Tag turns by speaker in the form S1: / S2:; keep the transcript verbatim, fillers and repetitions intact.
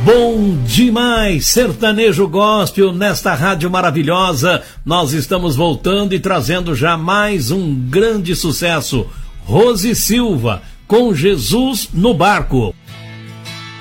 S1: Bom demais, sertanejo gospel nesta rádio maravilhosa. Nós estamos voltando e trazendo já mais um grande sucesso. Rose Silva, com Jesus no Barco.